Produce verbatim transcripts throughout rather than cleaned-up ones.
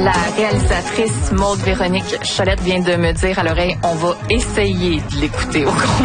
La réalisatrice Maude Véronique Cholette vient de me dire à l'oreille, on va essayer de l'écouter au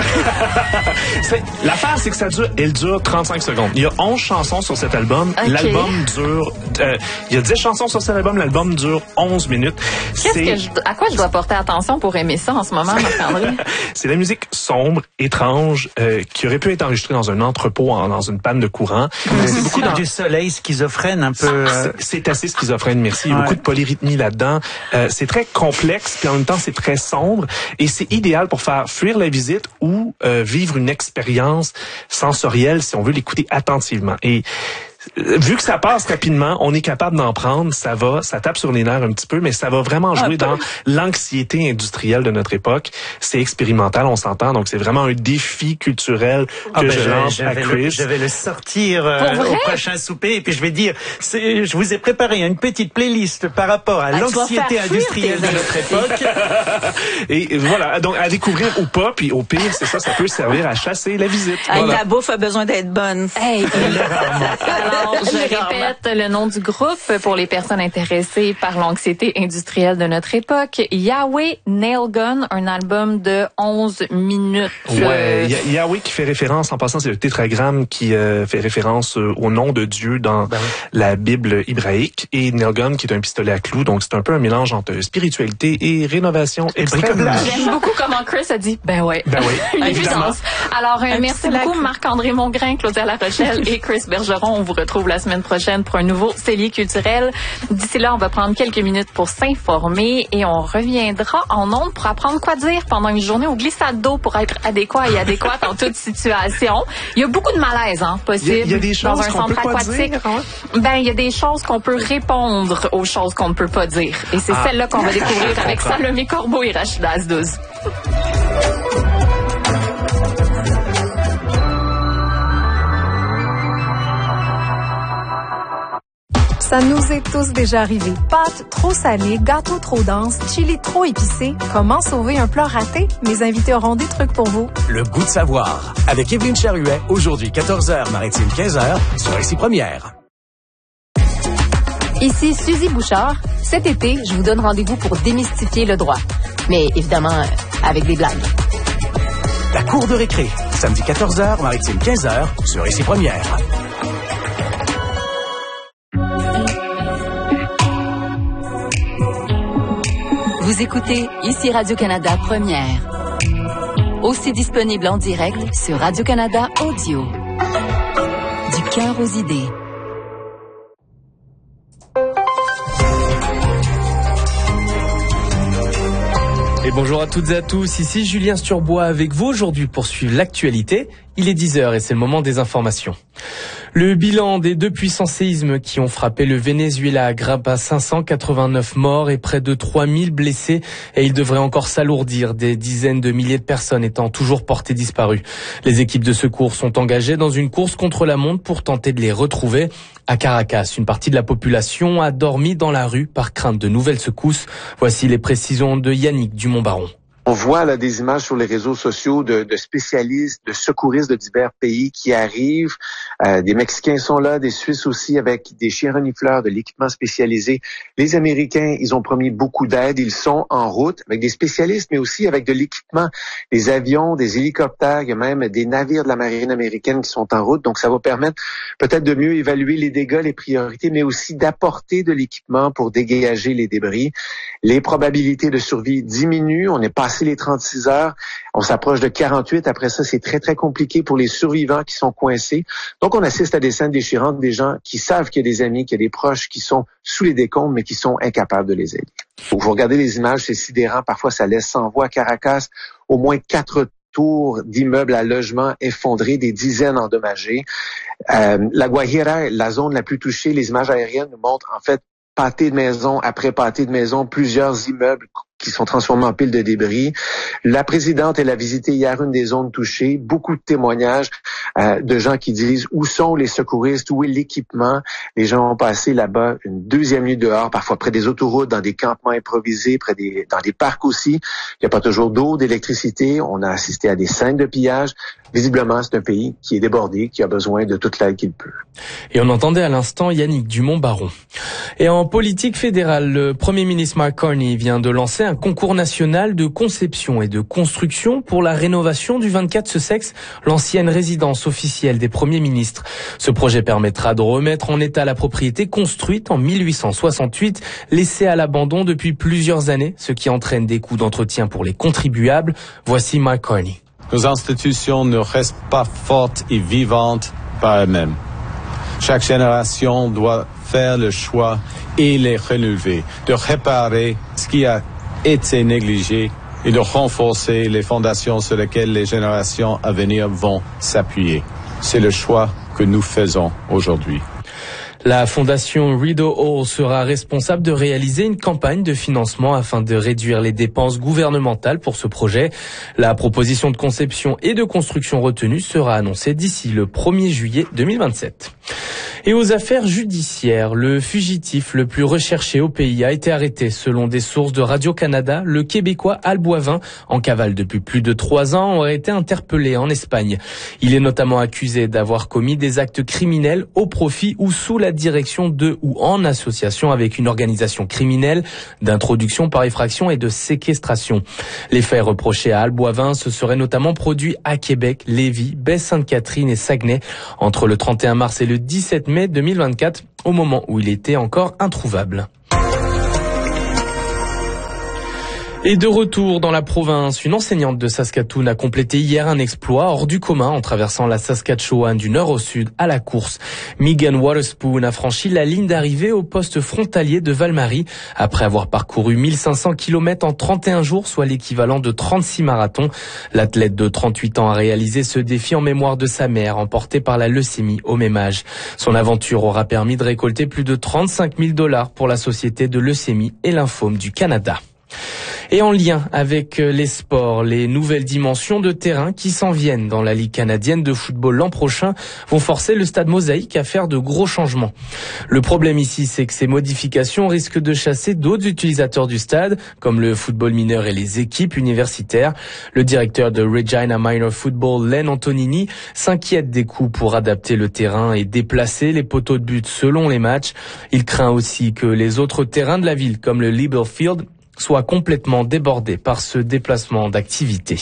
complet. L'affaire, c'est que ça dure, elle dure trente-cinq secondes. Il y a onze chansons sur cet album. Okay. L'album dure, euh, il y a dix chansons sur cet album. L'album dure onze minutes. Qu'est-ce c'est... que je, à quoi je dois porter attention pour aimer ça en ce moment, Marc-André? C'est la musique sombre, étrange, euh, qui aurait pu être enregistrée dans un entrepôt, en, dans une panne de courant. Mmh. C'est beaucoup dans... du soleil schizophrène, un peu. Euh... C'est, c'est assez schizophrène, merci. Il y a ouais. beaucoup de polyrythmie là-dedans. Euh, c'est très complexe, puis en même temps, c'est très sombre. Et c'est idéal pour faire fuir la visite ou euh, vivre une expérience sensorielle si on veut l'écouter attentivement. Et vu que ça passe rapidement, on est capable d'en prendre, ça va, ça tape sur les nerfs un petit peu, mais ça va vraiment jouer dans l'anxiété industrielle de notre époque. C'est expérimental, on s'entend, donc c'est vraiment un défi culturel que ah ben je lance à Chris. Le, je vais le sortir euh, au prochain souper et puis je vais dire, c'est, je vous ai préparé une petite playlist par rapport à ah, l'anxiété industrielle de notre époque. Et voilà, donc à découvrir ou pas, puis au pire, c'est ça, ça peut servir à chasser la visite. Hey, voilà. La bouffe a besoin d'être bonne. Hey, alors, je répète le nom du groupe pour les personnes intéressées par l'anxiété industrielle de notre époque. Yahweh Nail Gun, un album de onze minutes. Ouais, y- Yahweh qui fait référence, en passant, c'est le tétragramme qui euh, fait référence euh, au nom de Dieu dans ben oui. la Bible hébraïque, et Nail Gun qui est un pistolet à clous. Donc c'est un peu un mélange entre spiritualité et rénovation et bricolage. J'aime beaucoup comment Chris a dit ben ouais. Ben oui. Une évidence. Alors euh, merci beaucoup Marc-André Mongrain, Claudia Larochelle et Chris Bergeron. On vous retrouve la semaine prochaine pour un nouveau Cellier culturel. D'ici là, on va prendre quelques minutes pour s'informer et on reviendra en ondes pour apprendre quoi dire pendant une journée au glissade d'eau pour être adéquat et adéquate en toute situation. Il y a beaucoup de malaise, hein, possible. Il y a, il y a des choses dans un centre aquatique. Dire, hein? Ben, il y a des choses qu'on peut répondre aux choses qu'on ne peut pas dire. Et c'est ah. celle-là qu'on va découvrir avec Salomé Corbeau et Rachida Azdouz. Ça nous est tous déjà arrivé. Pâtes trop salées, gâteaux trop denses, chili trop épicé. Comment sauver un plat raté? Mes invités auront des trucs pour vous. Le goût de savoir. Avec Evelyne Charuet, aujourd'hui quatorze heures, Maritime quinze heures, sur R C Première. Ici Suzy Bouchard. Cet été, je vous donne rendez-vous pour démystifier le droit. Mais évidemment, avec des blagues. La cour de récré. Samedi quatorze heures, Maritime quinze heures, sur R C Première. Vous écoutez ici Radio-Canada Première. Aussi disponible en direct sur Radio-Canada Audio. Du cœur aux idées. Et bonjour à toutes et à tous, ici Julien Sturbois avec vous aujourd'hui pour suivre l'actualité. Il est dix heures et c'est le moment des informations. Le bilan des deux puissants séismes qui ont frappé le Venezuela grimpe à cinq cent quatre-vingt-neuf morts et près de trois mille blessés, et il devrait encore s'alourdir, des dizaines de milliers de personnes étant toujours portées disparues. Les équipes de secours sont engagées dans une course contre la montre pour tenter de les retrouver. À Caracas, une partie de la population a dormi dans la rue par crainte de nouvelles secousses. Voici les précisions de Yannick Dumont-Baron. On voit là des images sur les réseaux sociaux de, de spécialistes, de secouristes de divers pays qui arrivent. Euh, des Mexicains sont là, des Suisses aussi avec des chiens renifleurs, de l'équipement spécialisé. Les Américains, ils ont promis beaucoup d'aide. Ils sont en route avec des spécialistes, mais aussi avec de l'équipement, des avions, des hélicoptères. Il y a même des navires de la marine américaine qui sont en route. Donc, ça va permettre peut-être de mieux évaluer les dégâts, les priorités, mais aussi d'apporter de l'équipement pour dégager les débris. Les probabilités de survie diminuent. On est passé les trente-six heures. On s'approche de quarante-huit. Après ça, c'est très, très compliqué pour les survivants qui sont coincés. Donc, on assiste à des scènes déchirantes, des gens qui savent qu'il y a des amis, qu'il y a des proches qui sont sous les décombres, mais qui sont incapables de les aider. Vous regardez les images, c'est sidérant. Parfois, ça laisse sans voix. À Caracas, au moins quatre tours d'immeubles à logement effondrés, des dizaines endommagées. Euh, la Guajira, la zone la plus touchée, les images aériennes nous montrent, en fait, pâté de maison après pâté de maison, plusieurs immeubles qui sont transformés en piles de débris. La présidente, elle a visité hier une des zones touchées. Beaucoup de témoignages euh, de gens qui disent où sont les secouristes, où est l'équipement. Les gens ont passé là-bas une deuxième nuit dehors, parfois près des autoroutes, dans des campements improvisés, près des dans des parcs aussi. Il n'y a pas toujours d'eau, d'électricité. On a assisté à des scènes de pillage. visiblement, c'est un pays qui est débordé, qui a besoin de toute l'aide qu'il peut. Et on entendait à l'instant Yannick Dumont-Baron. Et en politique fédérale, le Premier ministre Mark Carney vient de lancer un concours national de conception et de construction pour la rénovation du vingt-quatre Sussex, l'ancienne résidence officielle des premiers ministres. Ce projet permettra de remettre en état la propriété construite en mille huit cent soixante-huit, laissée à l'abandon depuis plusieurs années, ce qui entraîne des coûts d'entretien pour les contribuables. Voici Mark Carney. Nos institutions ne restent pas fortes et vivantes par elles-mêmes. Chaque génération doit faire le choix et les relever, de réparer ce qui a été négligé et de renforcer les fondations sur lesquelles les générations à venir vont s'appuyer. C'est le choix que nous faisons aujourd'hui. La fondation Rideau Hall sera responsable de réaliser une campagne de financement afin de réduire les dépenses gouvernementales pour ce projet. La proposition de conception et de construction retenue sera annoncée d'ici le premier juillet deux mille vingt-sept. Et aux affaires judiciaires, le fugitif le plus recherché au pays a été arrêté. Selon des sources de Radio-Canada, le Québécois Al Boivin, en cavale depuis plus de trois ans, aurait été interpellé en Espagne. Il est notamment accusé d'avoir commis des actes criminels au profit ou sous la direction de ou en association avec une organisation criminelle, d'introduction par effraction et de séquestration. Les faits reprochés à Al Boivin se seraient notamment produits à Québec, Lévis, Baie-Sainte-Catherine et Saguenay entre le trente et un mars et le dix-sept mai deux mille vingt-quatre, au moment où il était encore introuvable. Et de retour dans la province, une enseignante de Saskatoon a complété hier un exploit hors du commun en traversant la Saskatchewan du nord au sud à la course. Megan Waterspoon a franchi la ligne d'arrivée au poste frontalier de Val-Marie après avoir parcouru mille cinq cents kilomètres en trente et un jours, soit l'équivalent de trente-six marathons. L'athlète de trente-huit ans a réalisé ce défi en mémoire de sa mère, emportée par la leucémie au même âge. Son aventure aura permis de récolter plus de trente-cinq mille dollars pour la Société de leucémie et lymphome du Canada. Et en lien avec les sports, les nouvelles dimensions de terrain qui s'en viennent dans la Ligue canadienne de football l'an prochain vont forcer le Stade Mosaïque à faire de gros changements. Le problème ici, c'est que ces modifications risquent de chasser d'autres utilisateurs du stade, comme le football mineur et les équipes universitaires. Le directeur de Regina Minor Football, Len Antonini, s'inquiète des coûts pour adapter le terrain et déplacer les poteaux de but selon les matchs. Il craint aussi que les autres terrains de la ville, comme le Liberty Field, soit complètement débordé par ce déplacement d'activité.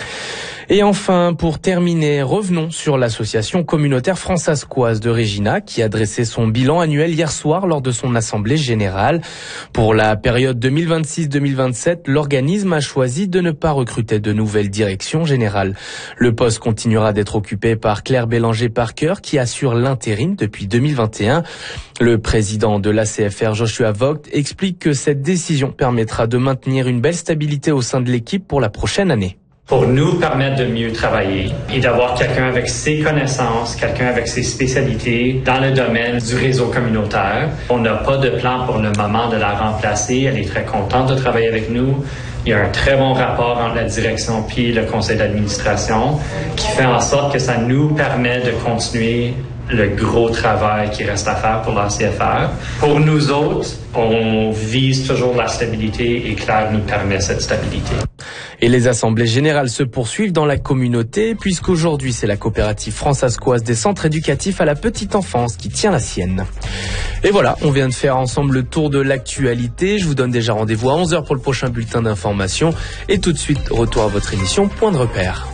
Et enfin, pour terminer, revenons sur l'association communautaire fransaskoise de Regina qui a dressé son bilan annuel hier soir lors de son assemblée générale. Pour la période deux mille vingt-six deux mille vingt-sept, l'organisme a choisi de ne pas recruter de nouvelles directions générales. Le poste continuera d'être occupé par Claire Bélanger-Parker qui assure l'intérim depuis deux mille vingt et un. Le président de l'A C F R, Joshua Vogt, explique que cette décision permettra de maintenir une belle stabilité au sein de l'équipe pour la prochaine année. Pour nous permettre de mieux travailler et d'avoir quelqu'un avec ses connaissances, quelqu'un avec ses spécialités dans le domaine du réseau communautaire. On n'a pas de plan pour le moment de la remplacer. Elle est très contente de travailler avec nous. Il y a un très bon rapport entre la direction puis le conseil d'administration qui fait en sorte que ça nous permet de continuer le gros travail qui reste à faire pour l'A C F R. Pour nous autres, on vise toujours la stabilité et Claire nous permet cette stabilité. Et les assemblées générales se poursuivent dans la communauté puisqu'aujourd'hui c'est la coopérative fransaskoise des centres éducatifs à la petite enfance qui tient la sienne. Et voilà, on vient de faire ensemble le tour de l'actualité. Je vous donne déjà rendez-vous à onze heures pour le prochain bulletin d'information. Et tout de suite, retour à votre émission Point de repère.